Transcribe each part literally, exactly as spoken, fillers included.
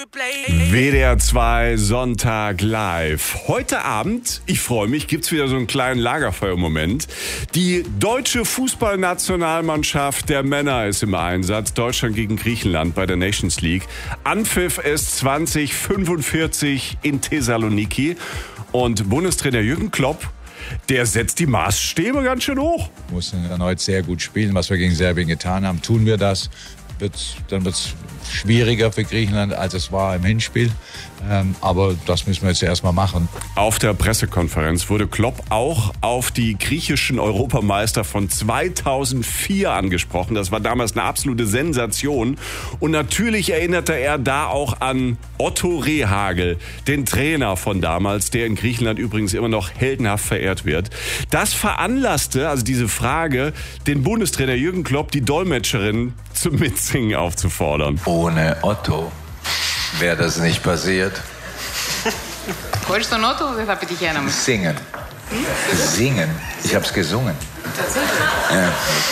W D R zwei Sonntag live. Heute Abend, ich freue mich, gibt's wieder so einen kleinen Lagerfeuer-Moment. Die deutsche Fußballnationalmannschaft der Männer ist im Einsatz. Deutschland gegen Griechenland bei der Nations League. Anpfiff ist zwanzig fünfundvierzig in Thessaloniki. Und Bundestrainer Jürgen Klopp, der setzt die Maßstäbe ganz schön hoch. Wir mussten erneut sehr gut spielen, was wir gegen Serbien getan haben. Tun wir das, wird's, dann wird es schwieriger für Griechenland, als es war im Hinspiel. Ähm, aber das müssen wir jetzt erstmal machen. Auf der Pressekonferenz wurde Klopp auch auf die griechischen Europameister von zweitausendvier angesprochen. Das war damals eine absolute Sensation. Und natürlich erinnerte er da auch an Otto Rehhagel, den Trainer von damals, der in Griechenland übrigens immer noch heldenhaft verehrt wird. Das veranlasste, also diese Frage, den Bundestrainer Jürgen Klopp, die Dolmetscherin zum Mitsingen aufzufordern. Ohne Otto wäre das nicht passiert. Χωρίς τον Otto δεν θα πετυχαίναμε. Singen. Singen. Ich hab's gesungen. Ja.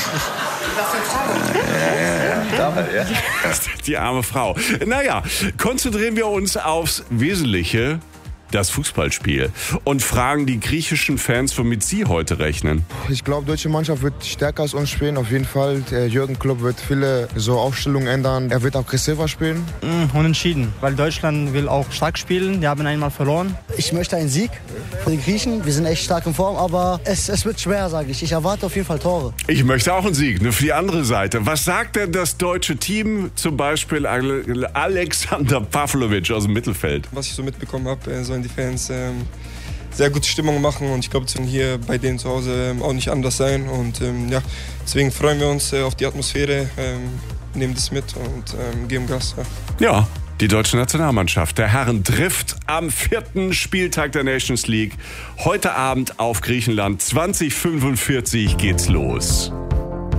Ja, ja, ja. Damit, ja. Die arme Frau. Naja, konzentrieren wir uns aufs Wesentliche, das Fußballspiel, und fragen die griechischen Fans, womit sie heute rechnen. Ich glaube, die deutsche Mannschaft wird stärker als uns spielen, auf jeden Fall. Der Jürgen Klopp wird viele so Aufstellungen ändern. Er wird aggressiver spielen. Mm, unentschieden, weil Deutschland will auch stark spielen. Die haben einmal verloren. Ich möchte einen Sieg für die Griechen. Wir sind echt stark in Form, aber es, es wird schwer, sage ich. Ich erwarte auf jeden Fall Tore. Ich möchte auch einen Sieg, nur für die andere Seite. Was sagt denn das deutsche Team, zum Beispiel Alexander Pavlovic aus dem Mittelfeld? Was ich so mitbekommen habe, sollen die Fans ähm, sehr gute Stimmung machen, und ich glaube, es wird hier bei denen zu Hause ähm, auch nicht anders sein, und ähm, ja, deswegen freuen wir uns äh, auf die Atmosphäre, ähm, nehmen das mit und ähm, geben Gas. Ja. ja, die deutsche Nationalmannschaft der Herren trifft am vierten Spieltag der Nations League heute Abend auf Griechenland. zwanzig fünfundvierzig geht's los.